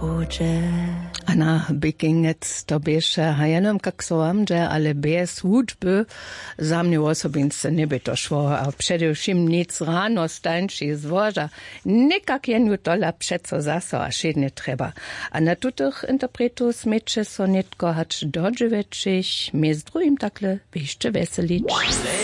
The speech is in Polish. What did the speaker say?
budzie. A na bikingec to bieše hajenom kak so amže, ale bez hudby za mňu osobince neby to šlo. A především nic ráno stańší zvoža. Nikak jenu tola přeco zaso a šedne treba. A na tutych interpretu smeče so nitko hač dodževečich, my z druhým takle ještě veselič.